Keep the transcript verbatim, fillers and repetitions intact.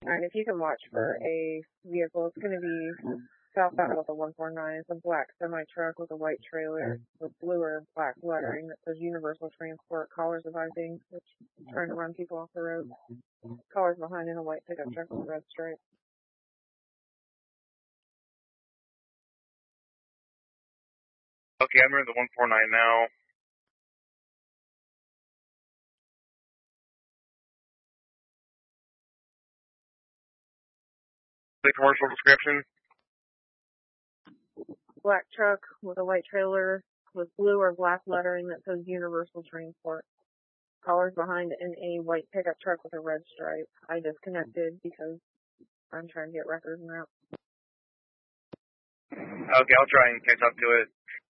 Alright, if you can watch for a vehicle, it's going to be southbound with a one four nine. It's a black semi-truck with a white trailer with blue or black lettering that says Universal Transport. Callers advising, which is trying to run people off the road. Callers behind in a white pickup truck with a red stripe. Okay, I'm in the one four nine now. The commercial description. Black truck with a white trailer with blue or black lettering that says Universal Transport. Callers behind in a white pickup truck with a red stripe. I disconnected because I'm trying to get records now. Okay, I'll try and catch up to it.